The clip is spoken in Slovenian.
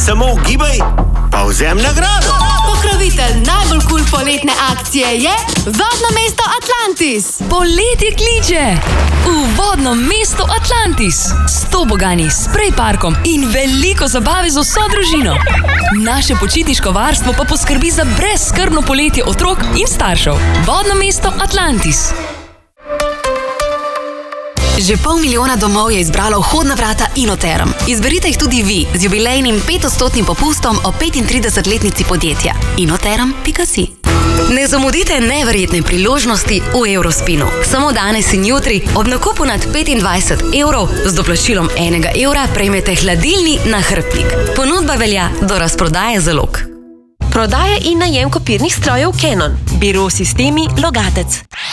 Samo ugibaj, pa vzem nagrado. Pokrovitelj najbolj kul poletne akcije je Vodno mesto Atlantis. Poletje kliče v Vodno mesto Atlantis. S tobogani, sprej parkom in veliko zabave z vso družino. Naše počitniško varstvo pa poskrbi za brezskrbno poletje otrok in staršev. Vodno mesto Atlantis. Že 500 000 domov je izbralo vhodna vrata Inoterm. Izberite jih tudi vi z jubilejnim 5% popustom o 35-letnici podjetja. Inoterm.si. Ne zamudite neverjetne priložnosti v Eurospinu. Samo danes in jutri ob nakupu nad 25 evrov z doplačilom 1 evra prejmete hladilni nahrbtnik. Ponudba velja do razprodaje zalog. Prodaja in najem kopirnih strojev Canon. Biro Sistemi Logatec.